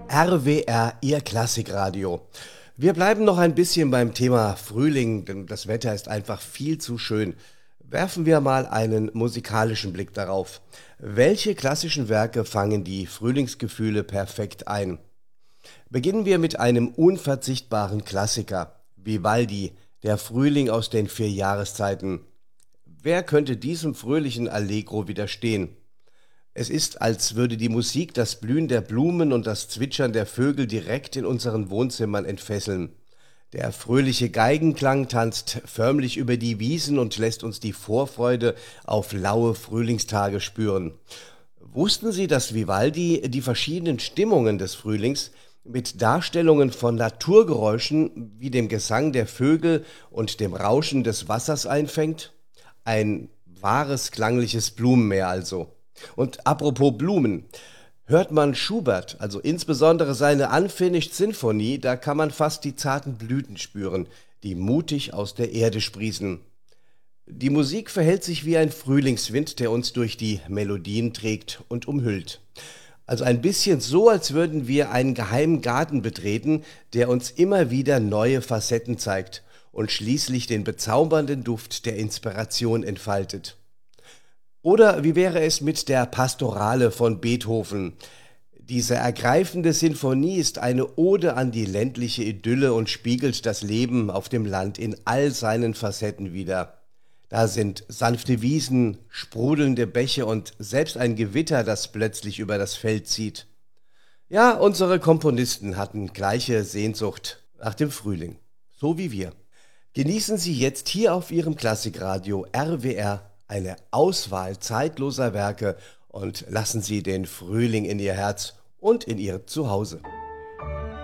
RWR, Ihr Klassikradio. Wir bleiben noch ein bisschen beim Thema Frühling, denn das Wetter ist einfach viel zu schön. Werfen wir mal einen musikalischen Blick darauf. Welche klassischen Werke fangen die Frühlingsgefühle perfekt ein? Beginnen wir mit einem unverzichtbaren Klassiker. Vivaldi, der Frühling aus den vier Jahreszeiten. Wer könnte diesem fröhlichen Allegro widerstehen? Es ist, als würde die Musik das Blühen der Blumen und das Zwitschern der Vögel direkt in unseren Wohnzimmern entfesseln. Der fröhliche Geigenklang tanzt förmlich über die Wiesen und lässt uns die Vorfreude auf laue Frühlingstage spüren. Wussten Sie, dass Vivaldi die verschiedenen Stimmungen des Frühlings mit Darstellungen von Naturgeräuschen wie dem Gesang der Vögel und dem Rauschen des Wassers einfängt? Ein wahres klangliches Blumenmeer also. Und apropos Blumen, hört man Schubert, also insbesondere seine Unfinished Sinfonie, da kann man fast die zarten Blüten spüren, die mutig aus der Erde sprießen. Die Musik verhält sich wie ein Frühlingswind, der uns durch die Melodien trägt und umhüllt. Also ein bisschen so, als würden wir einen geheimen Garten betreten, der uns immer wieder neue Facetten zeigt und schließlich den bezaubernden Duft der Inspiration entfaltet. Oder wie wäre es mit der Pastorale von Beethoven? Diese ergreifende Sinfonie ist eine Ode an die ländliche Idylle und spiegelt das Leben auf dem Land in all seinen Facetten wider. Da sind sanfte Wiesen, sprudelnde Bäche und selbst ein Gewitter, das plötzlich über das Feld zieht. Ja, unsere Komponisten hatten gleiche Sehnsucht nach dem Frühling, so wie wir. Genießen Sie jetzt hier auf Ihrem Klassikradio RWR eine Auswahl zeitloser Werke und lassen Sie den Frühling in Ihr Herz und in Ihr Zuhause.